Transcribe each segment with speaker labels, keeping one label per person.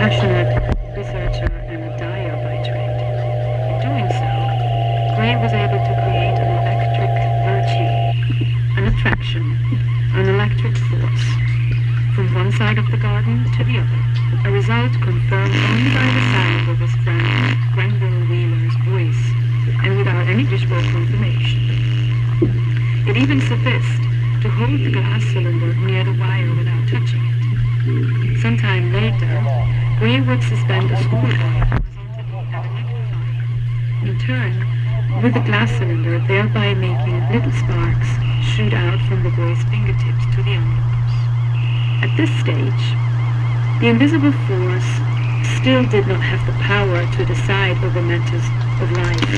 Speaker 1: passionate researcher and a dyer by trade. In doing so, Gray was able to create an electric virtue, an attraction, an electric force, from one side of the garden to the other, a result confirmed only by the sound of his friend Grenville Wheeler's voice, and without any visual confirmation. It even sufficed to hold the glass cylinder near the wire without touching it. Sometime later, Gray would suspend a screwdriver horizontally and electrify it. In turn, with the glass cylinder, thereby making little sparks shoot out from the boy's fingertips to the onlookers. At this stage, the invisible force still did not have the power to decide over matters of life.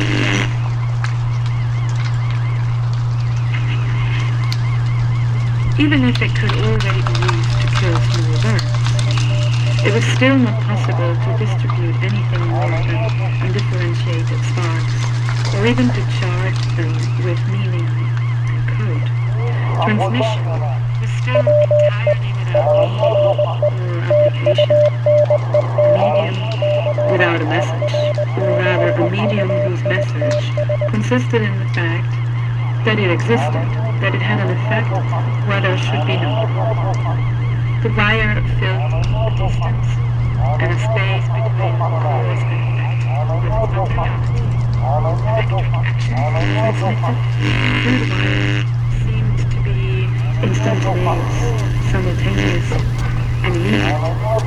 Speaker 1: Even if it could already be used to kill small birds, it was still not possible to distribute anything more than undifferentiated sparks, or even to charge them with meaning and code. Transmission was still entirely without meaning or application. A medium without a message, or rather a medium whose message consisted in the fact that it existed, that it had an effect where there should be none. The wire filled the distance and a space between cause and effect with its materiality. Electric action transmitted through the wire seemed to be instantaneous, simultaneous, and immediate.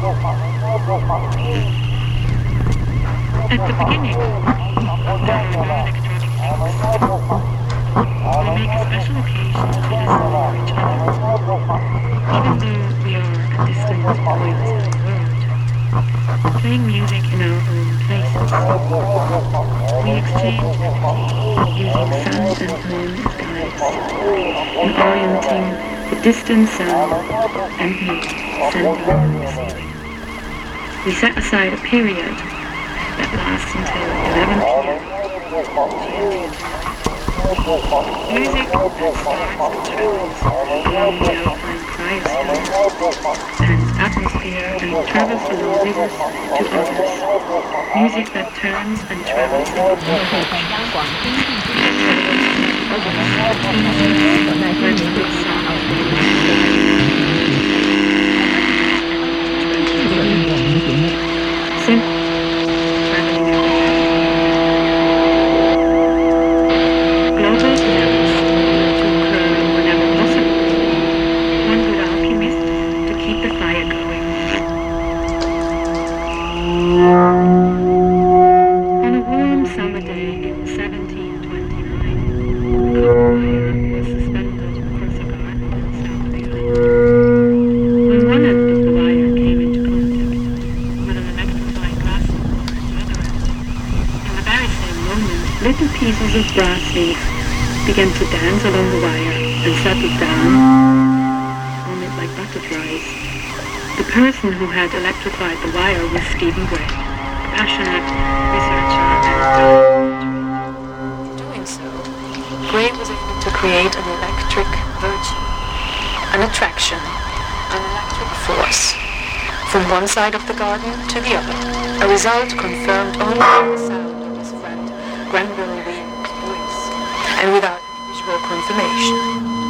Speaker 1: At the beginning, there were no electronic links. We make a special occasion to listen for each other, even though we are at distant points in the world, playing music in our own places. We exchange energy using sound and tone as guides, in orienting the distant sound and me sending and receiving. We set aside a period that lasts until 11 p.m. Music that starts and travels along the alpine cryosphere and atmosphere and travels along rivers to others. Music that turns and travels along the simple. Pieces of brass leaf began to dance along the wire and settled down on it like butterflies. The person who had electrified the wire was Stephen Gray, a passionate researcher and in doing so, Gray was able to create an electric virtue, an attraction, an electric force, from one side of the garden to the other, a result confirmed only by the sound of his friend Grenville Wheeler's voice, and without visual confirmation.